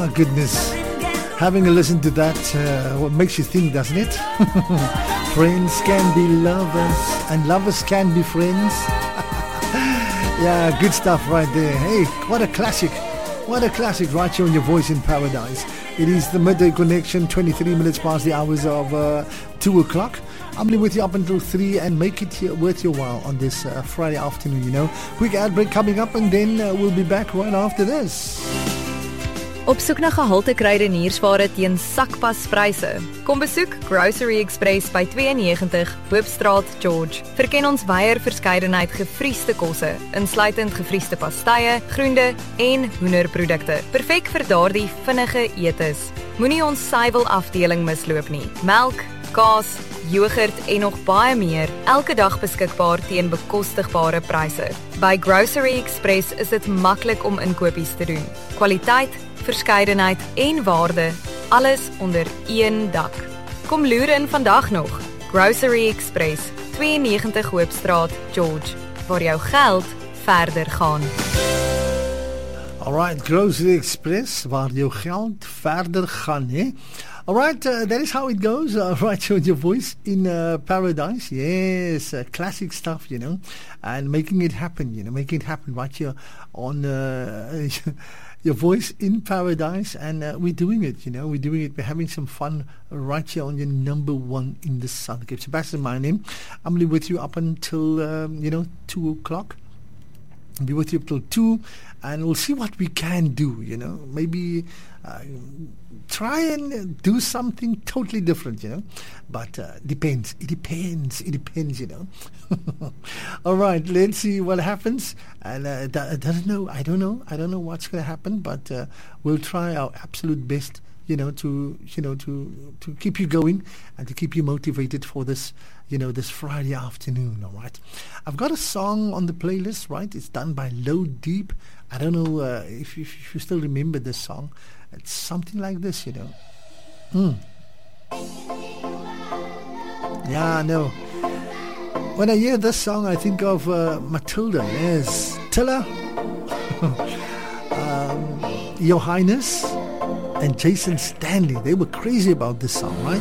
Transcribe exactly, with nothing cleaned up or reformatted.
Oh, goodness. Having a listen to that, uh, what makes you think, doesn't it? Friends can be lovers, and lovers can be friends. Yeah, good stuff right there. Hey, what a classic. What a classic right here on Your Voice in Paradise. It is the Midday Connection, twenty-three minutes past the hours of uh, two o'clock. I'm with you up until three and make it here, worth your while on this uh, Friday afternoon, you know. Quick ad break coming up and then uh, we'll be back right after this. Op soek na gehalte kruideniersware teen sakpaspryse. Kom besoek Grocery Express by twee negentig Hoopstraat, George. Verken ons wyeer verskeidenheid gefriesde kosse, insluitend gefriesde pastye, groente en hoenderprodukte. Perfek vir daardie vinnige etes. Moenie ons suiwel afdeling misloop nie. Melk, kaas, yoghurt en nog baie meer, elke dag beskikbaar teen bekostigbare pryse. By Grocery Express is dit maklik om inkopies te doen. Kwaliteit, verskeidenheid en waarde, alles onder een dak. Kom loer in vandag nog. Grocery Express, twee negentig Hoopstraat, George, waar jou geld verder gaan. Alright, Grocery Express, waar jou geld verder gaan, hè? Alright, uh, that is how it goes, uh, right here with Your Voice in uh, Paradise. Yes, uh, classic stuff, you know, and making it happen, you know, making it happen right here on uh, Your Voice in Paradise, and uh, we're doing it, you know, we're doing it, we're having some fun right here on your number one in the sun. Okay, Sebastian, my name. I'm going to be with you up until, um, you know, two o'clock. I'll be with you up till two, and we'll see what we can do, you know, maybe uh, try and do something totally different, you know, but uh, depends, it depends, it depends, you know. All right, let's see what happens, and uh, I don't know, I don't know, I don't know what's going to happen, but uh, we'll try our absolute best, you know, to, you know, to, to keep you going and to keep you motivated for this, you know, this Friday afternoon, all right? I've got a song on the playlist, right? It's done by Low Deep. I don't know uh, if, if, if you still remember this song. It's something like this, you know. Mm. Yeah, I know. When I hear this song, I think of uh, Matilda. Yes, Tilla, um, Your Highness, and Jason Stanley. They were crazy about this song, right?